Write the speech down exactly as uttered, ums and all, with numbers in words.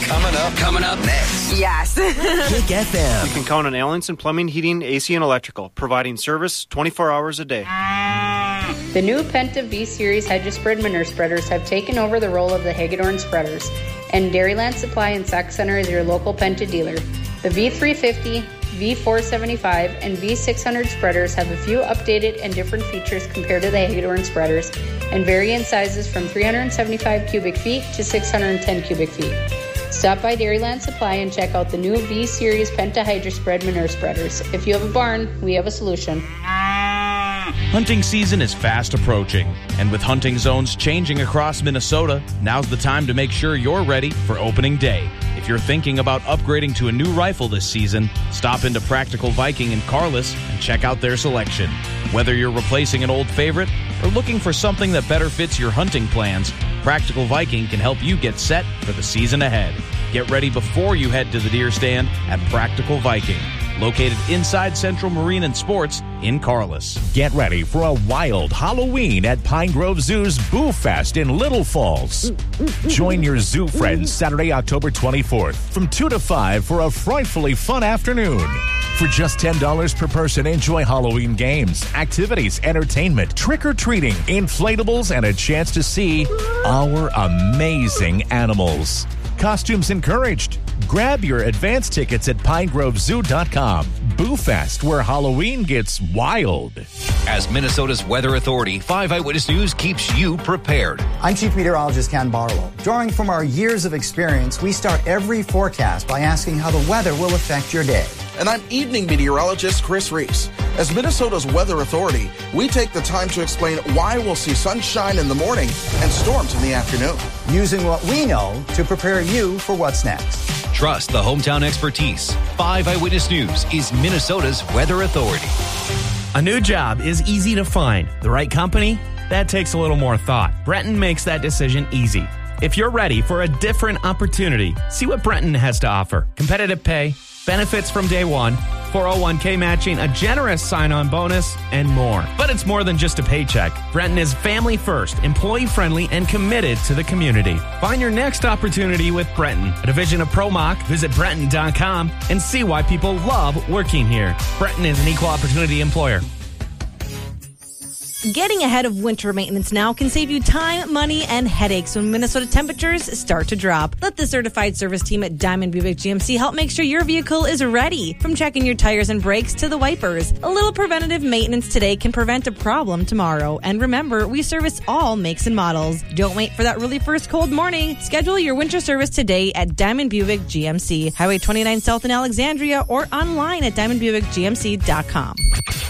Coming up. Coming up next. Yes. Kick F M. You can count on Allenson Plumbing, Heating, A C, and Electrical, providing service twenty-four hours a day. The new Penta V-Series Hedge Spread Manure Spreaders have taken over the role of the Hagedorn Spreaders, and Dairyland Supply and Sac Center is your local Penta dealer. The V three fifty, V four seventy-five, and V six hundred spreaders have a few updated and different features compared to the Hagedorn spreaders, and vary in sizes from three hundred seventy-five cubic feet to six hundred ten cubic feet. Stop by Dairyland Supply and check out the new V-Series Penta Hydro Spread Manure Spreaders. If you have a barn, we have a solution. Hunting season is fast approaching, and with hunting zones changing across Minnesota, now's the time to make sure you're ready for opening day. If you're thinking about upgrading to a new rifle this season, stop into Practical Viking in Carlis and check out their selection. Whether you're replacing an old favorite or looking for something that better fits your hunting plans, Practical Viking can help you get set for the season ahead. Get ready before you head to the deer stand at Practical Viking, located inside Central Marine and Sports in Carlis. Get ready for a wild Halloween at Pine Grove Zoo's Boo Fest in Little Falls. Join your zoo friends Saturday, October twenty-fourth from two to five for a frightfully fun afternoon. For just ten dollars per person, enjoy Halloween games, activities, entertainment, trick-or-treating, inflatables, and a chance to see our amazing animals. Costumes encouraged. Grab your advance tickets at pine grove zoo dot com. Boo Fest, where Halloween gets wild. As Minnesota's Weather Authority, five Eyewitness News keeps you prepared. I'm Chief Meteorologist Ken Barlow. Drawing from our years of experience, we start every forecast by asking how the weather will affect your day. And I'm evening meteorologist Chris Reese. As Minnesota's Weather Authority, we take the time to explain why we'll see sunshine in the morning and storms in the afternoon. Using what we know to prepare you for what's next. Trust the hometown expertise. five Eyewitness News is Minnesota's Weather Authority. A new job is easy to find. The right company? That takes a little more thought. Brenton makes that decision easy. If you're ready for a different opportunity, see what Brenton has to offer. Competitive pay, benefits from day one, four oh one k matching, a generous sign-on bonus, and more. But it's more than just a paycheck. Brenton is family first, employee-friendly, and committed to the community. Find your next opportunity with Brenton, a division of ProMach. Visit Brenton dot com and see why people love working here. Brenton is an equal opportunity employer. Getting ahead of winter maintenance now can save you time, money, and headaches when Minnesota temperatures start to drop. Let the certified service team at Diamond Buick G M C help make sure your vehicle is ready. From checking your tires and brakes to the wipers, a little preventative maintenance today can prevent a problem tomorrow. And remember, we service all makes and models. Don't wait for that really first cold morning. Schedule your winter service today at Diamond Buick G M C, Highway twenty-nine South in Alexandria, or online at diamond buick g m c dot com.